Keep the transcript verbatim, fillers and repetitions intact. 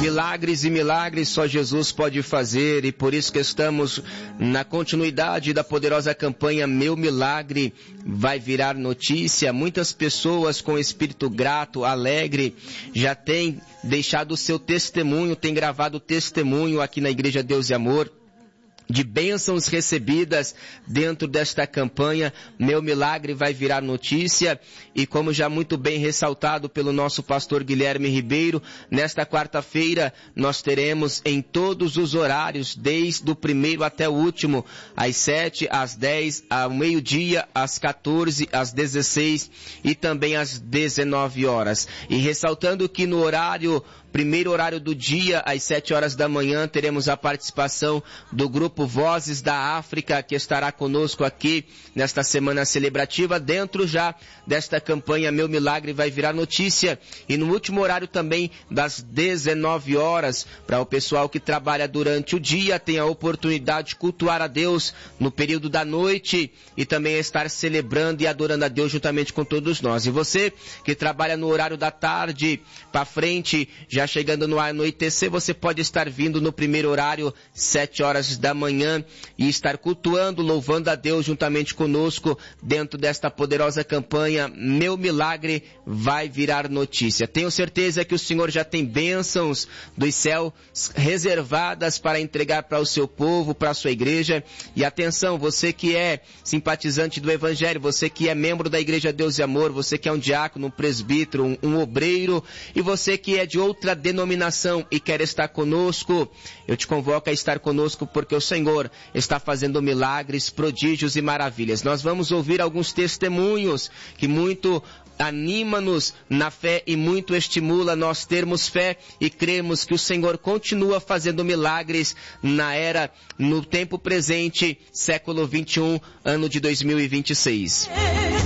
Milagres e milagres só Jesus pode fazer, e por isso que estamos na continuidade da poderosa campanha Meu Milagre Vai Virar Notícia. Muitas pessoas com espírito grato, alegre, já têm deixado o seu testemunho, têm gravado testemunho aqui na Igreja Deus e Amor, de bênçãos recebidas dentro desta campanha Meu Milagre Vai Virar Notícia. E como já muito bem ressaltado pelo nosso pastor Guilherme Ribeiro, nesta quarta-feira nós teremos em todos os horários, desde o primeiro até o último, às sete, às dez, ao meio-dia, às quatorze, às dezesseis e também às dezenove horas. E ressaltando que no horário primeiro horário do dia, às sete horas da manhã, teremos a participação do grupo Vozes da África, que estará conosco aqui nesta semana celebrativa, dentro já desta campanha Meu Milagre Vai Virar Notícia. E no último horário também, das dezenove horas, para o pessoal que trabalha durante o dia, tem a oportunidade de cultuar a Deus no período da noite e também estar celebrando e adorando a Deus juntamente com todos nós. E você que trabalha no horário da tarde para frente, já chegando no anoitecer, você pode estar vindo no primeiro horário, sete horas da manhã, e estar cultuando, louvando a Deus juntamente conosco dentro desta poderosa campanha Meu Milagre Vai Virar Notícia. Tenho certeza que o Senhor já tem bênçãos dos céus reservadas para entregar para o seu povo, para a sua igreja. E atenção, você que é simpatizante do Evangelho, você que é membro da Igreja Deus e Amor, você que é um diácono, um presbítero, um, um obreiro, e você que é de outra denominação e quer estar conosco, eu te convoco a estar conosco, porque o Senhor está fazendo milagres, prodígios e maravilhas. Nós vamos ouvir alguns testemunhos que muito anima-nos na fé e muito estimula nós termos fé e cremos que o Senhor continua fazendo milagres na era, no tempo presente, século vinte e um, ano de dois mil e vinte e seis.